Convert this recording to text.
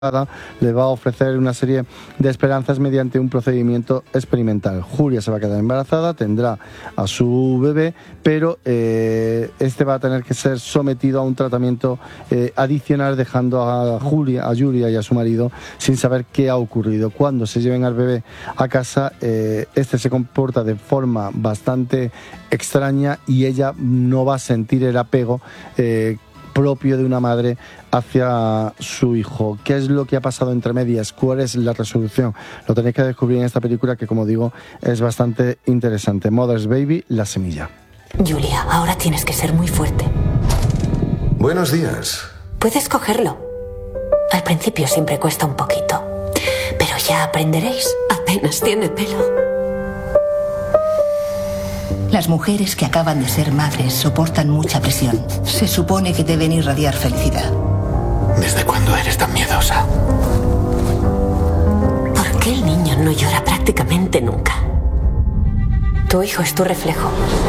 le va a ofrecer una serie de esperanzas mediante un procedimiento experimental. Julia se va a quedar embarazada, tendrá a su bebé, pero este va a tener que ser sometido a un tratamiento adicional, dejando a Julia y a su marido sin saber qué ha ocurrido. Cuando se lleven al bebé a casa, este se comporta de forma bastante extraña y ella no va a sentir el apego propio de una madre hacia su hijo. ¿Qué es lo que ha pasado entre medias? ¿Cuál es la resolución? Lo tenéis que descubrir en esta película que, como digo, es bastante interesante. Mother's Baby, La Semilla. Julia, ahora tienes que ser muy fuerte. Buenos días. Puedes cogerlo. Al principio siempre cuesta un poquito, pero ya aprenderéis. Apenas tiene pelo. Las mujeres que acaban de ser madres soportan mucha presión. Se supone que deben irradiar felicidad. ¿Desde cuándo eres tan miedosa? ¿Por qué el niño no llora prácticamente nunca? Tu hijo es tu reflejo.